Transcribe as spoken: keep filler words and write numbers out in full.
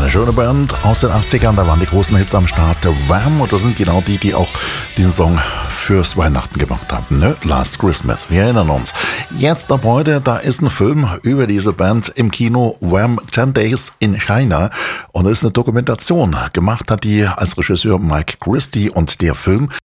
Eine schöne Band aus den achtzigern, da waren die großen Hits am Start. Wham! Und das sind genau die, die auch den Song fürs Weihnachten gemacht haben, ne? Last Christmas, wir erinnern uns. Jetzt ab heute, da ist ein Film über diese Band im Kino, Wham! ten Days in China. Und es ist eine Dokumentation. Gemacht hat die als Regisseur Mike Christie und der Film,